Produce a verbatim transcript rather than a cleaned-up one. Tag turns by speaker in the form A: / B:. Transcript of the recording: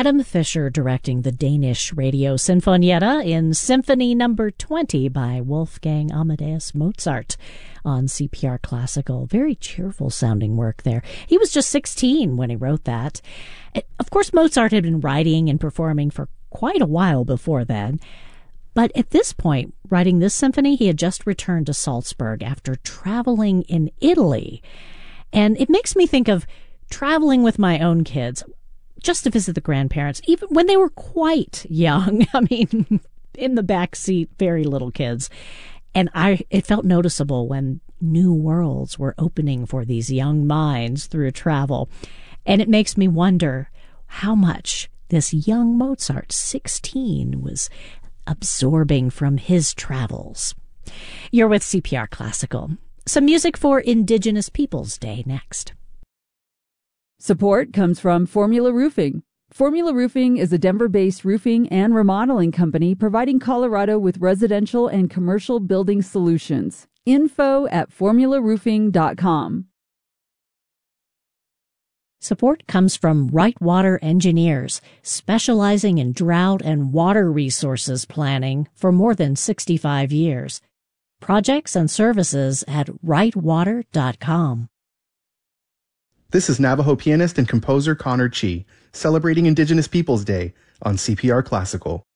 A: Adam Fischer directing the Danish Radio Sinfonietta in Symphony Number twenty by Wolfgang Amadeus Mozart on C P R Classical. Very cheerful sounding work there. He was just sixteen when he wrote that. Of course, Mozart had been writing and performing for quite a while before then. But at this point, writing this symphony, he had just returned to Salzburg after traveling in Italy. And it makes me think of traveling with my own kids, just to visit the grandparents, even when they were quite young. I mean, in the back seat, very little kids. And I, it felt noticeable when new worlds were opening for these young minds through travel. And it makes me wonder how much this young Mozart, sixteen, was absorbing from his travels. You're with C P R Classical. Some music for Indigenous Peoples Day next.
B: Support comes from Formula Roofing. Formula Roofing is a Denver-based roofing and remodeling company providing Colorado with residential and commercial building solutions. Info at formula roofing dot com.
A: Support comes from Right Water Engineers, specializing in drought and water resources planning for more than sixty-five years. Projects and services at right water dot com.
C: This is Navajo pianist and composer Connor Chi, celebrating Indigenous Peoples Day on C P R Classical.